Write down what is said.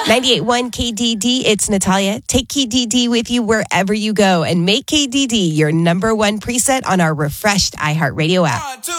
98.1 KDD, it's Natalia. Take KDD with you wherever you go and make KDD your number one preset on our refreshed iHeartRadio app. 1, 2,